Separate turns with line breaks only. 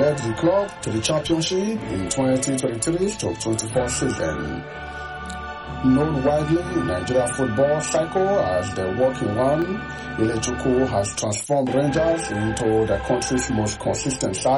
led the club to the championship in 2023-24 season. Known widely in Nigeria football cycle as the Walking One, Ilechukwu has transformed Rangers into the country's most consistent side.